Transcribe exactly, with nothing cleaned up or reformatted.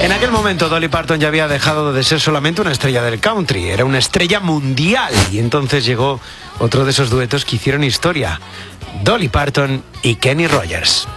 En aquel momento Dolly Parton ya había dejado de ser solamente una estrella del country, era una estrella mundial, y entonces llegó otro de esos duetos que hicieron historia, Dolly Parton y Kenny Rogers.